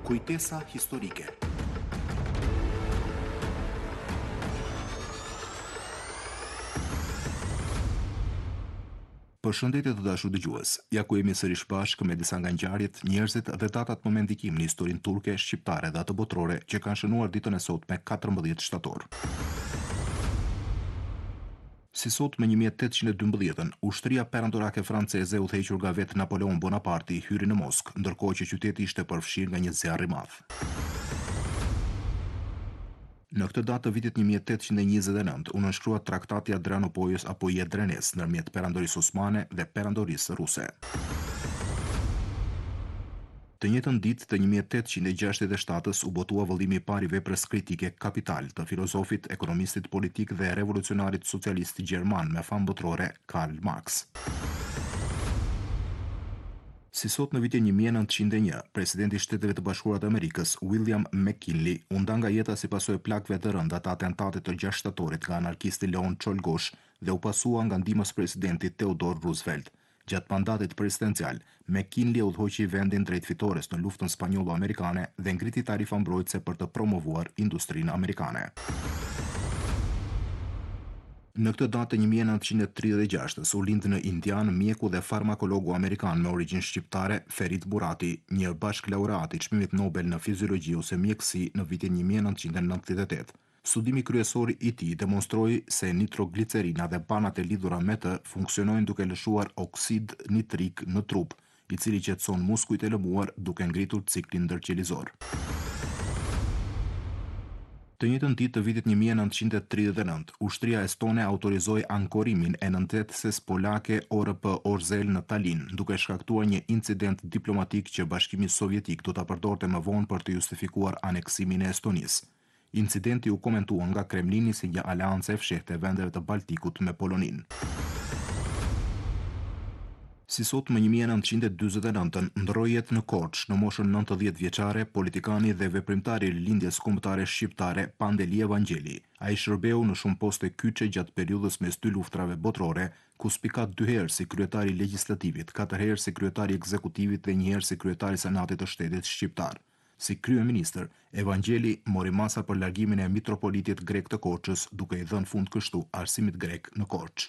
Kujtesa historike. Përshëndetje të dashur dëgjues. Ja ku jemi sërish bashkë me disa nga ngjarjet, njerëzit dhe datat më me ndikim në historinë turke, shqiptare dhe atë botërore që kanë shënuar ditën e sotme 14 shtator. Si sot me 1812, ushtria perandorake franceze udhëhequr nga vet Napoleon Bonaparte hyri në Moskë, ndërkohë që qyteti ishte përfshirë nga një zjarr i madh. Në këtë datë të vitit 1829 u nënshkrua Traktati Adrianopolis apo i Edrenes ndërmjet Perandorisë Osmane dhe Perandorisë Ruse. Të njëjtën ditë të 1867-s u botua vëllimi i parë i veprës kritike Kapital të filozofit, ekonomistit politik dhe revolucionarit socialist gjerman me famë botërore Karl Marx. Si sot në vitin 1901, presidenti i Shteteve të Bashkuara të Amerikës, William McKinley, u nda nga jeta si pasojë plagëve të rënda të atentatit të 6 shtatorit nga anarkisti Leon Czolgosz dhe u pasua nga ndihmës presidenti Theodore Roosevelt. Gjatë mandatit presidencial, McKinley udhëhoqi vendin drejt fitores në luftën spanjollo-amerikane dhe ngriti tarifa mbrojtëse për të promovuar industrinë amerikane. Në këtë datë 1936 u lind në Indian mjeku dhe farmakologu amerikan me origjinë shqiptare Ferit Burati, një bashklaureat i çmimit Nobel në fiziologji ose mjekësi në vitin 1998. Studimi kryesor i tij demonstroi se nitroglicerina dhe banat e lidhura me të funksionojnë duke lëshuar oksid nitrik në trup, i cili qetëson muskujt e lëmuar duke ngritur ciklin ndërqelizor. Të njëjtën ditë të vitit 1939, ushtria estone autorizoi ankorimin e nëntetëses polake ORP Orzel në Tallinn, duke shkaktuar një incident diplomatik që Bashkimi Sovjetik do ta përdorte më vonë për të justifikuar aneksimin e Estonisë. Incidenti u komentua nga Kremlini si një aleancë e fshehtë e vendeve të Baltikut me Poloninë. Si sot më 1949 ndroi jetë në Korçë në moshën 90 vjeçare politikani dhe veprimtari i lindjes kombëtare shqiptare Pandeli Evangjeli. Ai shërbeu në shumë poste kyçe gjatë periudhës mes dy luftrave botërore, ku spikat 2 herë si kryetari i legjislativit, 4 herë si kryetari i ekzekutivit dhe 1 herë si kryetari i Senatit të Shtetit shqiptar. Si kryeministër, Evangjeli mori masa për largimin e mitropolitit grek të Korçës, duke i dhënë fund kështu arsimit grek në Korçë.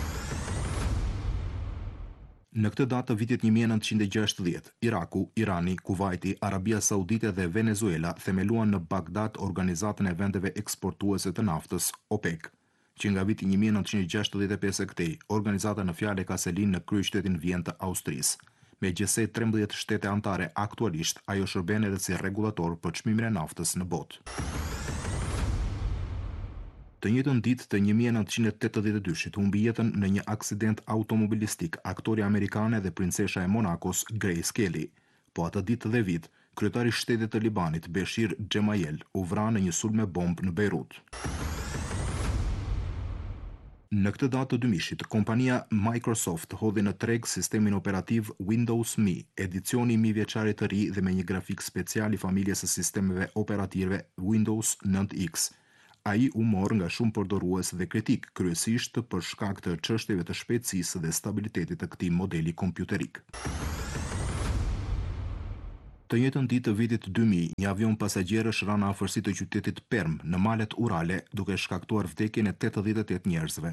Në këtë datë të vitit 1960, Iraku, Irani, Kuvajti, Arabia Saudite dhe Venezuela themeluan në Bagdad Organizatën e Vendeve Eksportuese të Naftës, OPEC, që nga viti 1965 e këtej, organizata në fjalë ka selin në kryeqytetin Vjenë të Austrisë. Me gjësej 13 shtete antare aktualisht, ajo shërben edhe si regulator për çmimin e naftës në botë. Të njëjtën ditë të 1982-shit humbi jetën në një aksident automobilistik aktori amerikane dhe princesha e Monakos Grace Kelly. Po atë ditë dhe vit, kryetari i shtetit të Libanit Beshir Gemayel u vra në një sulm me bombë në Beirut. Në këtë datë të 2000-shit, kompania Microsoft hodhi në treg sistemin operativ Windows Me, edicioni i mijëvjeçarit të ri dhe me një grafik special i familjes së sistemeve operative Windows 9X. Ai u mor nga shumë përdorues dhe kritik, kryesisht për shkak të çështjeve të shpejtësisë dhe stabilitetit të këtij modeli kompjuterik. Të njëjtën ditë të vitit 2000, një avion pasagjerësh ra në afërsi të qytetit Perm në malet Urale, duke shkaktuar vdekjen e 88 njerëzve.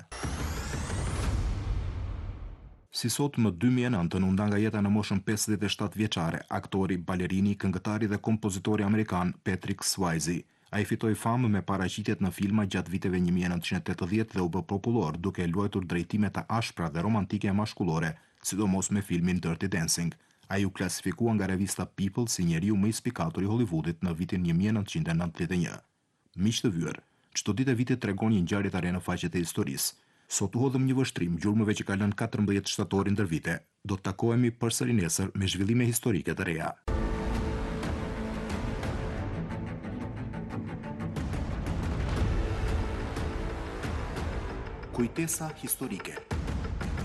Si sot më 2009 u nda nga jeta në moshën 57 vjeçare aktori, balerini, këngëtari dhe kompozitori amerikan Patrick Swayze. Ai fitoi famë me paraqitjet në filma gjatë viteve 1980 dhe u bë popullor duke luajtur drejtime të ashpra dhe romantike mashkullore, sidomos me filmin Dirty Dancing. Ai u klasifikua nga revista People si njeriu më i spikatur i Hollywoodit në vitin 1991. Miq të vyer, çdo ditë e vitit tregon një ngjarje të re në faqet e historisë. Sot u hodhëm një vështrim gjurmëve që ka lënë 14 shtator ndër vite. Do të takohemi përsëri nesër me zhvillime historike të reja. Kujtesa historike.